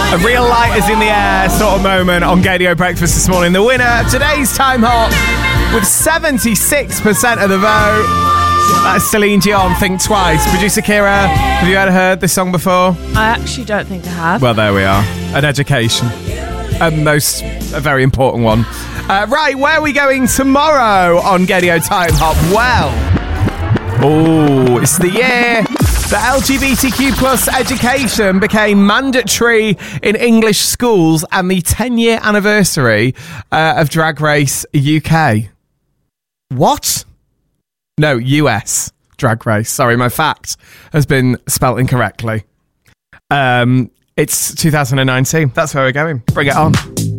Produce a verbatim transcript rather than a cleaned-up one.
A real light is in the air sort of moment on Gaydio Breakfast this morning. The winner of today's Time Hop with seventy-six percent of the vote. That's Celine Dion, Think Twice. Producer Kira, have you ever heard this song before? I actually don't think I have. Well, there we are. An education. A most, a very important one. Uh, right, where are we going tomorrow on Gaydio Time Hop? Well, oh, it's the year that L G B T Q plus education became mandatory in English schools and the ten-year anniversary uh, of Drag Race U K. What? No, U S Drag Race. Sorry, my fact has been spelt incorrectly. Um, it's two thousand nineteen. That's where we're going. Bring it on.